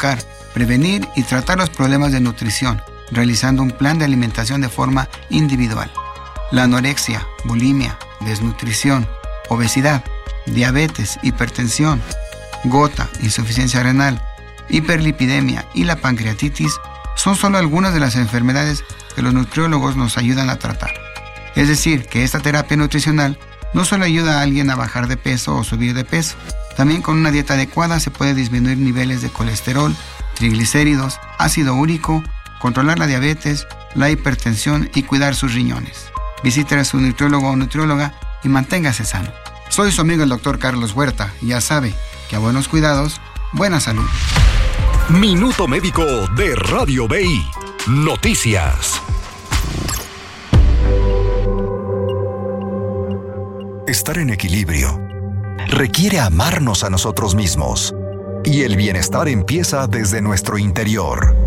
identificar, prevenir y tratar los problemas de nutrición, realizando un plan de alimentación de forma individual. La anorexia, bulimia, desnutrición, obesidad, diabetes, hipertensión, gota, insuficiencia renal, hiperlipidemia y la pancreatitis son solo algunas de las enfermedades que los nutriólogos nos ayudan a tratar. Es decir, que esta terapia nutricional no solo ayuda a alguien a bajar de peso o subir de peso, también con una dieta adecuada se puede disminuir niveles de colesterol, triglicéridos, ácido úrico, controlar la diabetes, la hipertensión y cuidar sus riñones. Visite a su nutriólogo o nutrióloga y manténgase sano. Soy su amigo el Dr. Carlos Huerta y ya sabe que a buenos cuidados, buena salud. Minuto Médico de Radio BI. Noticias. Estar en equilibrio requiere amarnos a nosotros mismos. Y el bienestar empieza desde nuestro interior.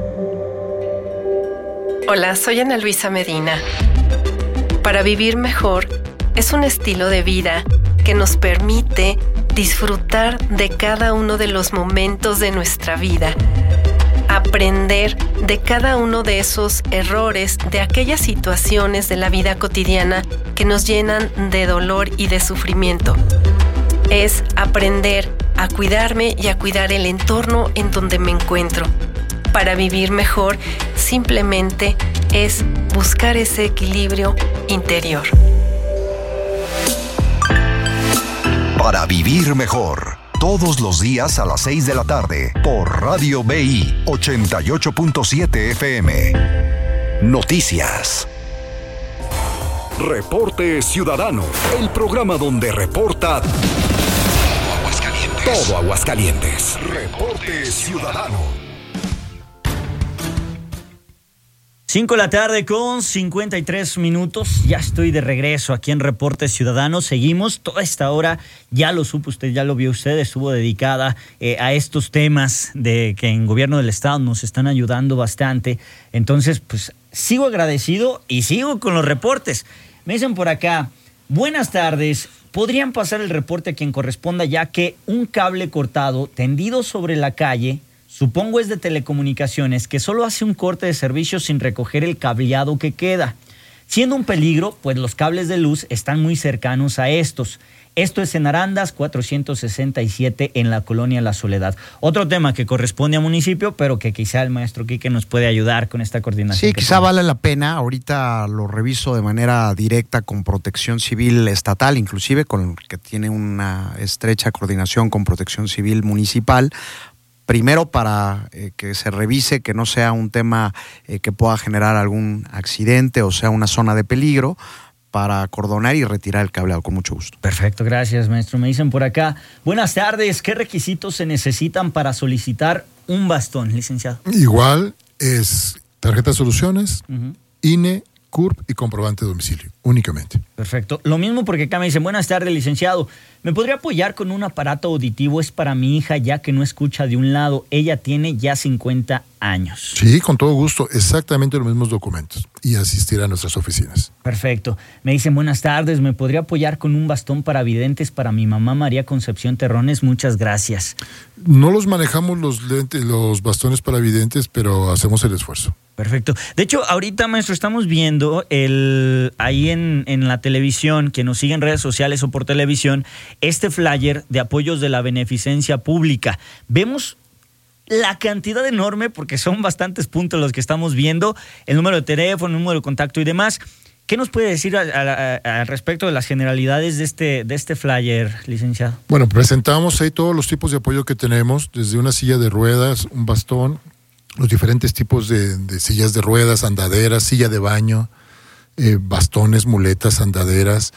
Hola, soy Ana Luisa Medina. Para vivir mejor es un estilo de vida que nos permite disfrutar de cada uno de los momentos de nuestra vida, aprender de cada uno de esos errores, de aquellas situaciones de la vida cotidiana que nos llenan de dolor y de sufrimiento. Es aprender a cuidarme y a cuidar el entorno en donde me encuentro. Para vivir mejor, simplemente es buscar ese equilibrio interior. Para vivir mejor, todos los días a las 6 de la tarde, por Radio BI 88.7 FM. Noticias. Reporte Ciudadano, el programa donde reporta todo Aguascalientes. Reporte Ciudadano. 5 de la tarde con 53 minutos. Ya estoy de regreso aquí en Reporte Ciudadano. Seguimos toda esta hora, ya lo supo usted, ya lo vio usted, estuvo dedicada a estos temas de que en Gobierno del Estado nos están ayudando bastante. Entonces, pues sigo agradecido y sigo con los reportes. Me dicen por acá, buenas tardes. ¿Podrían pasar el reporte a quien corresponda, ya que un cable cortado tendido sobre la calle, supongo es de telecomunicaciones, que solo hace un corte de servicio sin recoger el cableado que queda? Siendo un peligro, pues los cables de luz están muy cercanos a estos. Esto es en Arandas 467 en la colonia La Soledad. Otro tema que corresponde a municipio, pero que quizá el maestro Quique nos puede ayudar con esta coordinación. Sí, quizá vale la pena. Ahorita lo reviso de manera directa con Protección Civil Estatal, inclusive con el que tiene una estrecha coordinación con Protección Civil Municipal. Primero para que se revise que no sea un tema que pueda generar algún accidente o sea una zona de peligro, para acordonar y retirar el cableado, con mucho gusto. Perfecto, gracias, maestro. Me dicen por acá, buenas tardes, ¿qué requisitos se necesitan para solicitar un bastón, licenciado? Igual es tarjeta de soluciones, INE, CURP y comprobante de domicilio, únicamente. Perfecto. Lo mismo porque acá me dicen, buenas tardes, licenciado. ¿Me podría apoyar con un aparato auditivo? Es para mi hija, ya que no escucha de un lado. Ella tiene ya 50 años. Sí, con todo gusto. Exactamente los mismos documentos. Y asistir a nuestras oficinas. Perfecto. Me dicen, buenas tardes. ¿Me podría apoyar con un bastón para videntes para mi mamá María Concepción Terrones? Muchas gracias. No los manejamos los bastones para videntes, pero hacemos el esfuerzo. Perfecto. De hecho, ahorita, maestro, estamos viendo ahí en la televisión, que nos sigue en redes sociales o por televisión, este flyer de apoyos de la beneficencia pública. Vemos la cantidad enorme, porque son bastantes puntos los que estamos viendo, el número de teléfono, el número de contacto y demás. ¿Qué nos puede decir al respecto de las generalidades de este flyer, licenciado? Bueno, presentamos ahí todos los tipos de apoyo que tenemos, desde una silla de ruedas, un bastón, los diferentes tipos de sillas de ruedas, andaderas, silla de baño, bastones, muletas, andaderas,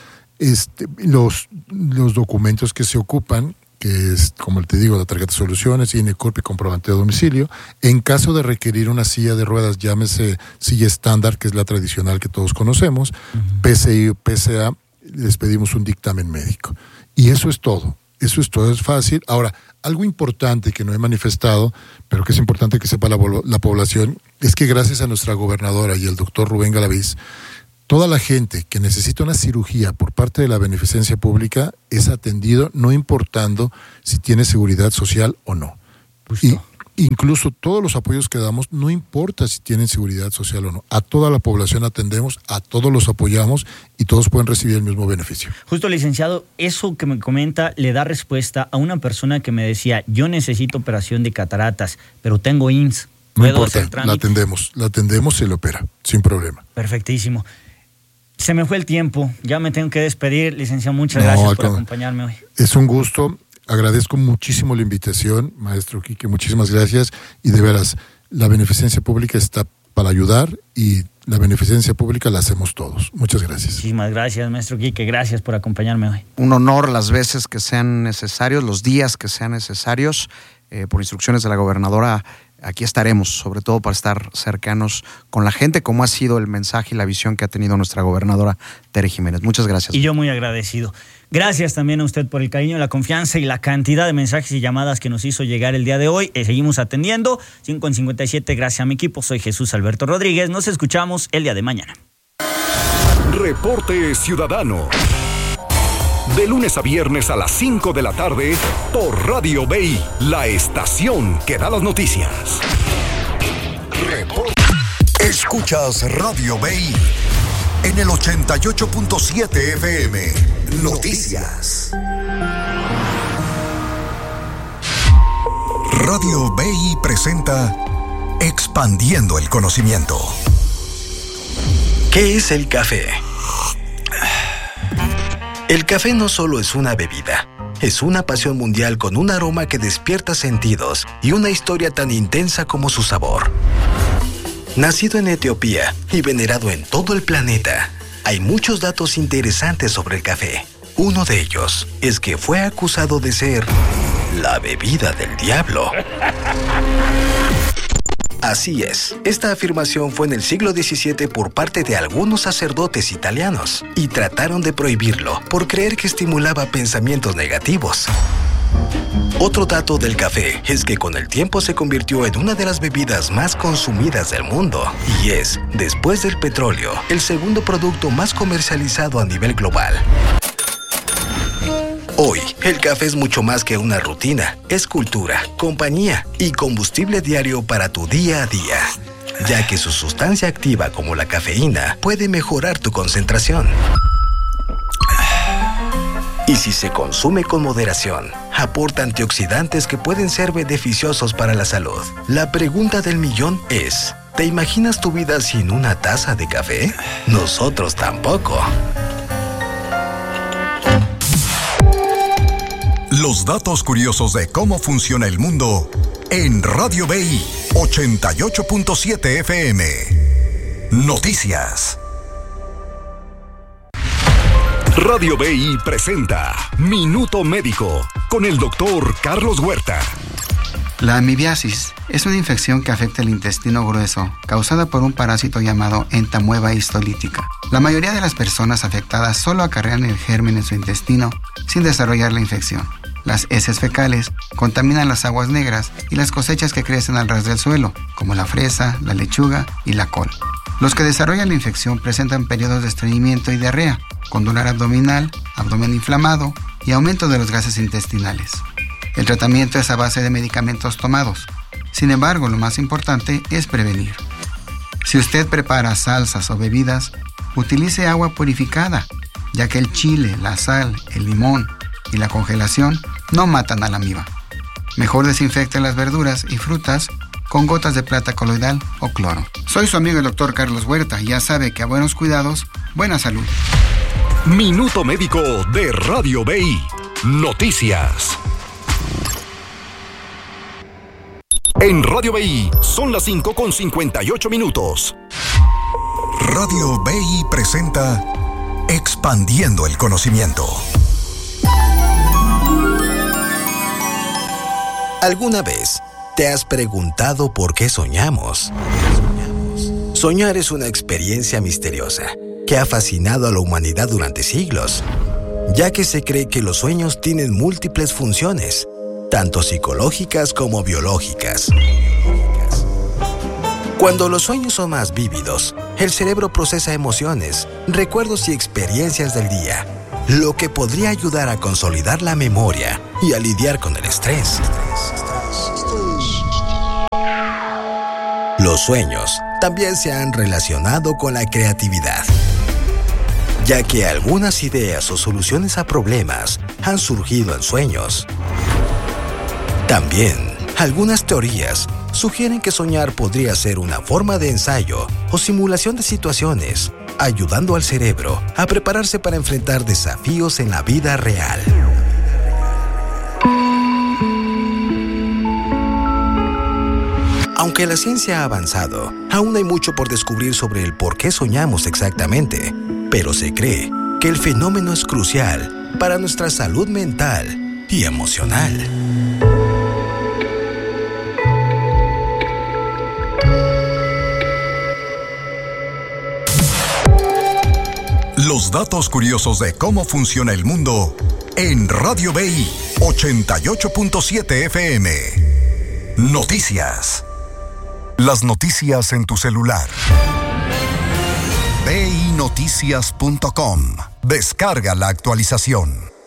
los documentos que se ocupan, que es, como te digo, la tarjeta de soluciones, INE, CURP y comprobante de domicilio. En caso de requerir una silla de ruedas, llámese silla estándar, que es la tradicional que todos conocemos, PCI o PCA, les pedimos un dictamen médico. Y eso es todo. Eso es todo, es fácil. Ahora, algo importante que no he manifestado, pero que es importante que sepa la población, es que gracias a nuestra gobernadora y al doctor Rubén Galaviz, toda la gente que necesita una cirugía por parte de la beneficencia pública es atendido, no importando si tiene seguridad social o no. Incluso todos los apoyos que damos, no importa si tienen seguridad social o no, a toda la población atendemos, a todos los apoyamos y todos pueden recibir el mismo beneficio. Justo, licenciado, eso que me comenta le da respuesta a una persona que me decía, yo necesito operación de cataratas, pero tengo IMSS. No importa, la atendemos, se le opera, sin problema. Perfectísimo. Se me fue el tiempo, ya me tengo que despedir, licenciado, muchas gracias por acompañarme hoy. Es un gusto. Agradezco muchísimo la invitación, maestro Quique, muchísimas gracias. Y de veras, la beneficencia pública está para ayudar y la beneficencia pública la hacemos todos. Muchas gracias. Muchísimas gracias, maestro Quique, gracias por acompañarme hoy. Un honor las veces que sean necesarios, los días que sean necesarios. Por instrucciones de la gobernadora, aquí estaremos, sobre todo para estar cercanos con la gente, como ha sido el mensaje y la visión que ha tenido nuestra gobernadora Tere Jiménez. Muchas gracias. Y yo muy agradecido. Gracias también a usted por el cariño, la confianza y la cantidad de mensajes y llamadas que nos hizo llegar el día de hoy. Seguimos atendiendo. 5:57, gracias a mi equipo. Soy Jesús Alberto Rodríguez. Nos escuchamos el día de mañana. Reporte Ciudadano. De lunes a viernes a las 5 de la tarde por Radio BI, la estación que da las noticias. Escuchas Radio BI en el 88.7 FM. Noticias. Radio BI presenta Expandiendo el Conocimiento. ¿Qué es el café? El café no solo es una bebida, es una pasión mundial con un aroma que despierta sentidos y una historia tan intensa como su sabor. Nacido en Etiopía y venerado en todo el planeta, hay muchos datos interesantes sobre el café. Uno de ellos es que fue acusado de ser la bebida del diablo. Así es, esta afirmación fue en el siglo XVII por parte de algunos sacerdotes italianos y trataron de prohibirlo por creer que estimulaba pensamientos negativos. Otro dato del café es que con el tiempo se convirtió en una de las bebidas más consumidas del mundo y es, después del petróleo, el segundo producto más comercializado a nivel global. Hoy, el café es mucho más que una rutina, es cultura, compañía y combustible diario para tu día a día, ya que su sustancia activa como la cafeína puede mejorar tu concentración. Y si se consume con moderación, aporta antioxidantes que pueden ser beneficiosos para la salud. La pregunta del millón es, ¿te imaginas tu vida sin una taza de café? Nosotros tampoco. Los datos curiosos de cómo funciona el mundo en Radio BI 88.7 FM. Noticias. Radio BI presenta Minuto Médico con el doctor Carlos Huerta. La amibiasis es una infección que afecta el intestino grueso, causada por un parásito llamado entamueba histolítica. La mayoría de las personas afectadas solo acarrean el germen en su intestino sin desarrollar la infección. Las heces fecales contaminan las aguas negras y las cosechas que crecen al ras del suelo, como la fresa, la lechuga y la col. Los que desarrollan la infección presentan periodos de estreñimiento y diarrea, con dolor abdominal, abdomen inflamado y aumento de los gases intestinales. El tratamiento es a base de medicamentos tomados. Sin embargo, lo más importante es prevenir. Si usted prepara salsas o bebidas, utilice agua purificada, ya que el chile, la sal, el limón y la congelación no matan a la amiba. Mejor desinfecte las verduras y frutas con gotas de plata coloidal o cloro. Soy su amigo el doctor Carlos Huerta y ya sabe que a buenos cuidados, buena salud. Minuto Médico de Radio BI. Noticias. En Radio BI son las 5:58. Radio BI presenta Expandiendo el Conocimiento. ¿Alguna vez te has preguntado por qué soñamos? Soñar es una experiencia misteriosa que ha fascinado a la humanidad durante siglos, ya que se cree que los sueños tienen múltiples funciones, tanto psicológicas como biológicas. Cuando los sueños son más vívidos, el cerebro procesa emociones, recuerdos y experiencias del día, lo que podría ayudar a consolidar la memoria y a lidiar con el estrés. Los sueños también se han relacionado con la creatividad, ya que algunas ideas o soluciones a problemas han surgido en sueños. También, algunas teorías sugieren que soñar podría ser una forma de ensayo o simulación de situaciones, ayudando al cerebro a prepararse para enfrentar desafíos en la vida real. Aunque la ciencia ha avanzado, aún hay mucho por descubrir sobre el por qué soñamos exactamente, pero se cree que el fenómeno es crucial para nuestra salud mental y emocional. Los datos curiosos de cómo funciona el mundo en Radio BI 88.7 FM. Noticias. Las noticias en tu celular. BINoticias.com. Descarga la actualización.